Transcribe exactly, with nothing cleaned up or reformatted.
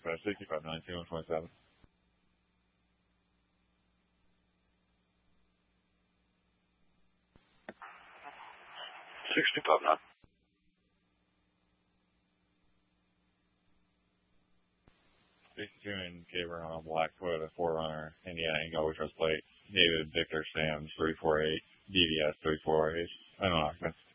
dispatch, sixty-five nineteen, one twenty-seven. sixty-five nine. sixty-two in Gabriel on a black Toyota four runner, Indiana Ingo, which was plate, David Victor Sam three four eight, D V S three four eight, unoccupant.